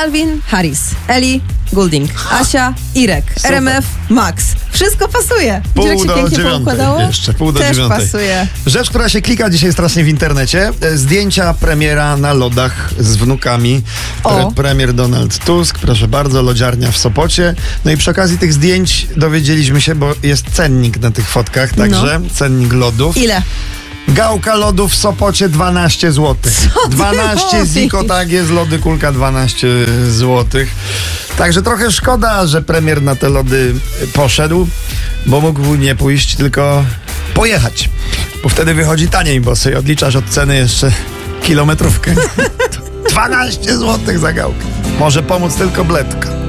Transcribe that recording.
Calvin Harris, Eli Goulding, Asia Irek, Super. RMF Max. Wszystko pasuje. Pół Widzisz, jak do się pięknie dziewiątej poukładało? jeszcze, pół do Też dziewiątej. pasuje. Rzecz, która się klika dzisiaj strasznie w internecie. Zdjęcia premiera na lodach z wnukami. O. Premier Donald Tusk, proszę bardzo, lodziarnia w Sopocie. No i przy okazji tych zdjęć dowiedzieliśmy się, bo jest cennik na tych fotkach, także cennik lodów. Ile? Gałka lodu w Sopocie 12 zł. Co ty 12 mówisz? ziko, tak jest, lody kulka 12 zł. Także trochę szkoda, że premier na te lody poszedł, bo mógł nie pójść, tylko pojechać. Bo wtedy wychodzi taniej, bo sobie odliczasz od ceny jeszcze kilometrówkę. 12 zł za gałkę. Może pomóc tylko bledka.